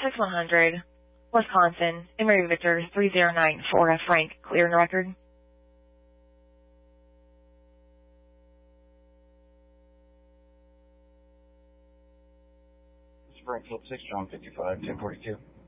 6100, Wisconsin, Emery Victor 3094, Frank, clear in the record. Springfield 6, John 55, 1042.